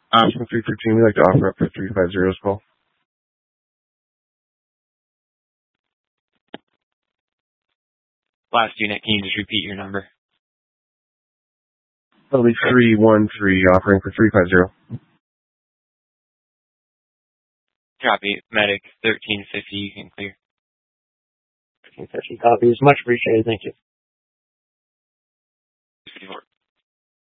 Option 315, we'd like to offer up for 350 as well. Last unit, can you just repeat your number? That'll be 313, offering for 350. Copy. Medic 1350, you can clear. 1350 copies. Much appreciated. Thank you.